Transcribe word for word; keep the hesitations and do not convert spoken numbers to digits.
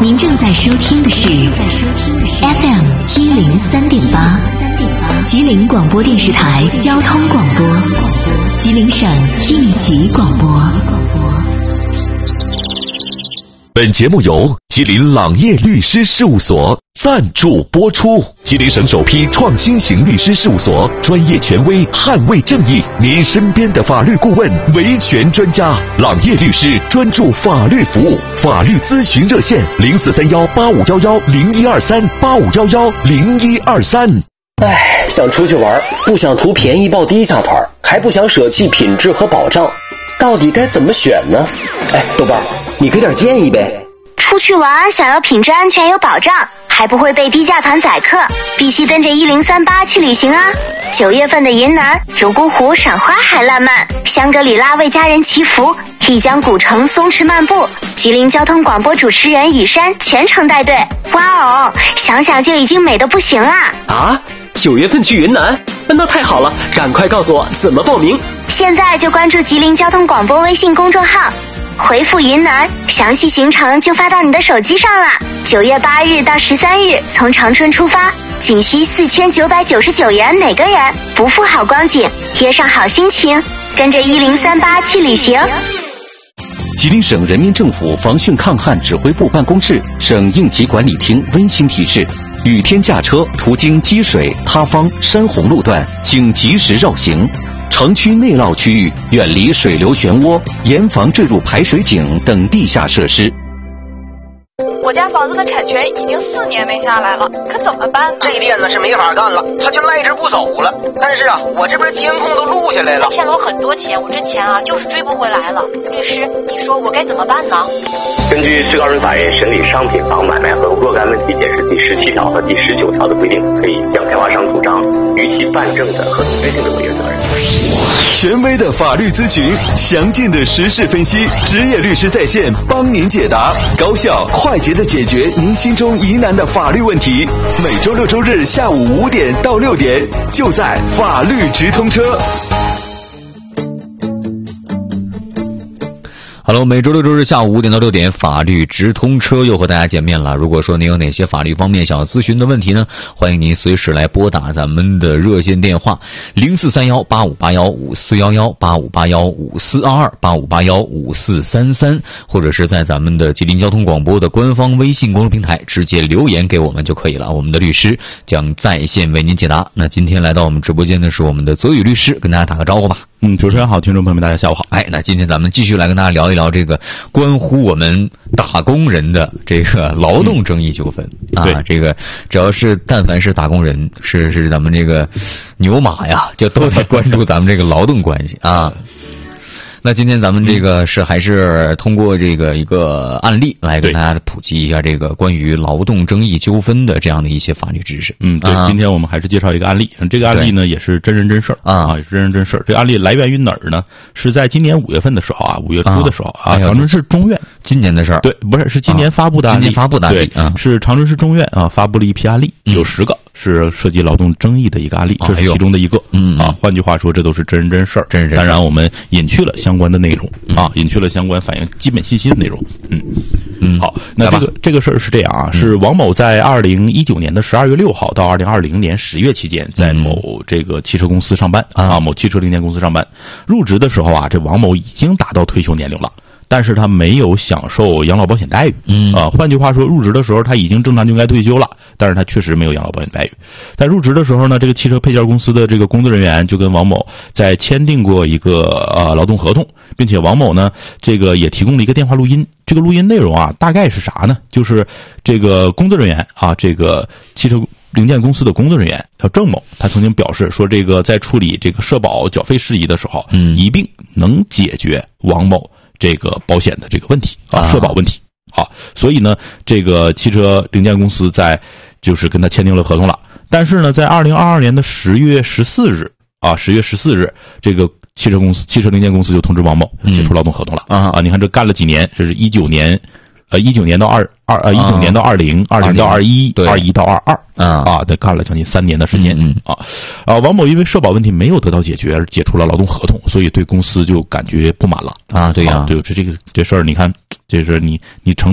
您正在收听的是 F M 一零三点八，吉林广播电视台交通广播，吉林省应急广播。 本节目由吉林朗业律师事务所赞助播出。吉林省首批创新型律师事务所，专业权威，捍卫正义，您身边的法律顾问，维权专家。朗业律师专注法律服务，法律咨询热线零四三幺八五幺幺零一二三八五幺幺零一二三。 唉，想出去玩，不想图便宜报低价团，还不想舍弃品质和保障，到底该怎么选呢？哎，豆瓣，你给点建议呗。 出去玩想要品质安全有保障，还不会被低价团宰客，必须跟着一零三八去旅行啊！九月份的云南泸沽湖赏花海烂漫，香格里拉为家人祈福，丽江古城松弛漫步，吉林交通广播主持人雨山全程带队。哇哦，想想就已经美得不行啦！ 啊，九月份去云南，那太好了，赶快告诉我怎么报名。 现在就关注吉林交通广播微信公众号，回复云南，详细行程就发到你的手机上啦。九月八日到十三日，从长春出发，仅需四千九百九十九元每个人，不负好光景，贴上好心情，跟着一零三八去旅行。 吉林省人民政府防汛抗旱指挥部办公室、省应急管理厅温馨提示：雨天驾车途经积水、塌方、山洪路段，请及时绕行。城区内涝区域远离水流漩涡，严防坠入排水井等地下设施。 我家房子的产权已经四年没下来了，可怎么办呢？ 这店呢是没法干了，他就赖着不走了。但是啊，我这边监控都录下来了。 欠了我很多钱，我这钱啊就是追不回来了。律师，你说我该怎么办呢？ 根据最高人法院审理商品房买卖和若干问题解释第十七条和第十九条的规定，可以向开发商主张逾期办证的合同约定的违约责任。 权威的法律咨询，详尽的时事分析，职业律师在线帮您解答，高效快捷的解决您心中疑难的法律问题。每周六周日下午五点到六点，就在法律直通车。 好了，每周六周日下午五点到六点，法律直通车又和大家见面了。如果说您有哪些法律方面想要咨询的问题呢，欢迎您随时来拨打咱们的热线电话零四三幺八五八幺五四幺幺八五八幺五四二二八五八幺五四三三，或者是在咱们的吉林交通广播的官方微信公众平台直接留言给我们就可以了，我们的律师将在线为您解答。那今天来到我们直播间的是我们的泽宇律师，跟大家打个招呼吧。 嗯，主持人好，听众朋友们大家下午好。 哎，那今天咱们继续来跟大家聊一聊这个关乎我们打工人的这个劳动争议纠纷、嗯、啊，这个只要是但凡是打工人，是是咱们这个牛马呀，就都得关注咱们这个劳动关系啊。那今天咱们这个是还是通过这个一个案例来跟大家普及一下这个关于劳动争议纠纷的这样的一些法律知识。 嗯，对，啊、今天我们还是介绍一个案例。这个案例呢也是真人真事儿啊，也是真人真事儿。这个案例来源于哪儿呢？是在今年五月份的时候啊，五月初的时候啊，啊长春市中院今年的事儿。 对，不是是今年发布的案例。 啊、今年发布的案例， 对，啊、是长春市中院啊发布了一批案例，有十个。是涉及劳动争议的一个案例，这是其中的一个。嗯啊，换句话说，这都是真人真事儿。真人真事。当然，我们隐去了相关的内容、嗯、啊，隐去了相关反映基本信息的内容。嗯嗯，好，那这个这个事儿是这样啊，是王某在二零一九年的十二月六号到二零二零年十月期间，在某这个汽车公司上班、嗯、啊，某汽车零件公司上班。入职的时候啊，这王某已经达到退休年龄了。但是他没有享受养老保险待遇，嗯啊，换句话说，入职的时候他已经正常就应该退休了，但是他确实没有养老保险待遇。在入职的时候呢，这个汽车配件公司的这个工作人员就跟王某在签订过一个呃劳动合同，并且王某呢这个也提供了一个电话录音。这个录音内容啊，大概是啥呢？就是这个工作人员啊，这个汽车零件公司的工作人员叫郑某，他曾经表示说，这个在处理这个社保缴费事宜的时候，嗯，一并能解决王某这个保险的这个问题啊，社保问题啊，所以呢，这个汽车零件公司在就是跟他签订了合同了。但是呢，在二零二二年的十月十四日啊，十月十四日，这个汽车公司、汽车零件公司就通知王某解除劳动合同了、嗯、啊啊！你看这干了几年？这是一九年，呃，一九年到二二呃，一九年到二零，二零到二一，二一到二二，啊，他干了将近三年的时间，嗯啊啊！王某因为社保问题没有得到解决而解除了劳动合同，所以对公司就感觉不满了啊！对呀、啊，对，这这个这事儿，你看，这是你你成。